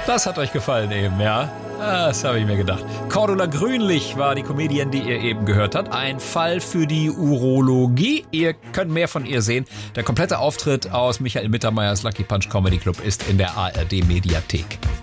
Das hat euch gefallen eben, ja? Das habe ich mir gedacht. Cordula Grünlich war die Comedian, die ihr eben gehört habt. Ein Fall für die Urologie. Ihr könnt mehr von ihr sehen. Der komplette Auftritt aus Michael Mittermeiers Lucky Punch Comedy Club ist in der ARD Mediathek.